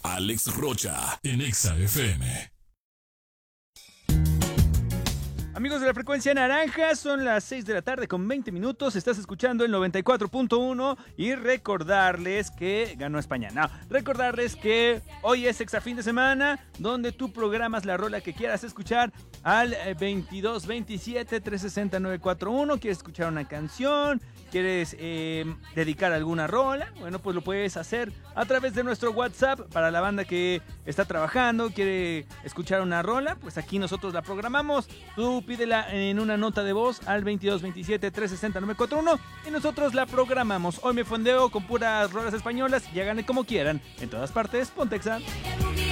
Alex Rocha, en Exa FM. Amigos de la frecuencia naranja, son las 6 de la tarde con 20 minutos. Estás escuchando el 94.1 y recordarles que ganó España. No, recordarles que hoy es Exa Fin de Semana, donde tú programas la rola que quieras escuchar al 22 27 360 941. ¿Quieres escuchar una canción? ¿Quieres dedicar alguna rola? Bueno, pues lo puedes hacer a través de nuestro WhatsApp para la banda que está trabajando, quiere escuchar una rola, pues aquí nosotros la programamos. Tú pídela en una nota de voz al 22 27 360 941 y nosotros la programamos. Hoy me fondeo con puras rolas españolas y háganle como quieran. En todas partes, ponte Exa.